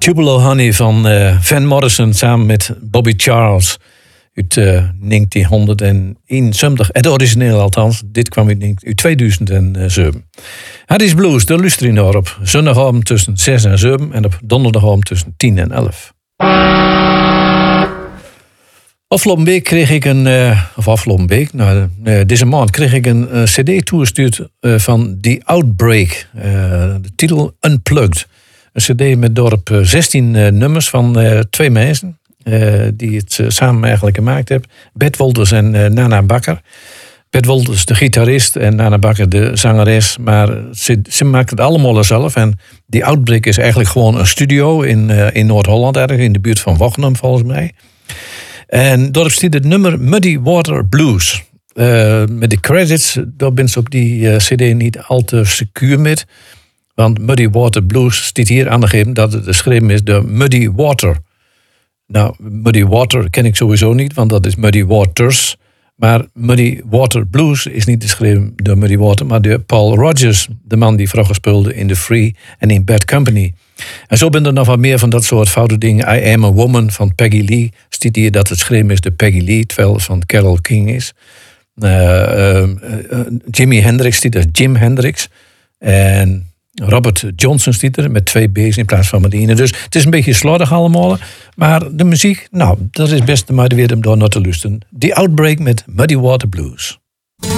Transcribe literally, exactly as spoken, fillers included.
Tupelo Honey van uh, Van Morrison samen met Bobby Charles uit uh, negentienhonderdeenenzeventig. Het origineel althans, dit kwam uit tweeduizend zeven. Het is blues, daar luister je naar op zondagavond tussen zes en zeven en op donderdagavond tussen tien en elf. Afgelopen week kreeg ik een, uh, of afgelopen week, nou, uh, deze maand kreeg ik een uh, cd toegestuurd uh, van The Outbreak. Uh, de titel Unplugged. Een cd met dorp uh, zestien uh, nummers van uh, twee mensen uh, die het uh, samen eigenlijk gemaakt hebben. Bert Wolters en uh, Nana Bakker. Bert Wolters de gitarist en Nana Bakker de zangeres. Maar ze, ze maakt het allemaal zelf. En The Outbreak is eigenlijk gewoon een studio in, uh, in Noord-Holland, ergens in de buurt van Wochnum volgens mij. En daarop staat het nummer Muddy Water Blues. Uh, met de credits, daar ben ze op die uh, cd niet al te secuur met. Want Muddy Water Blues staat hier aangegeven dat het geschreven is door Muddy Water. Nou, Muddy Water ken ik sowieso niet, want dat is Muddy Waters. Maar Muddy Water Blues is niet geschreven door Muddy Water, maar door Paul Rodgers, de man die vroeger speelde in The Free en in Bad Company. En zo ben er nog wat meer van dat soort foute dingen. I Am a Woman van Peggy Lee. Stiet hier dat het geschreven is door Peggy Lee, terwijl het van Carole King is. Uh, uh, uh, Jimi Hendrix stiet er Jim Hendrix. En Robert Johnson stiet er met twee B's in plaats van met één. Dus het is een beetje slordig allemaal. Maar de muziek, nou, dat is best de moeite weer om door naar te luisteren. The Outbreak met Muddy Water Blues.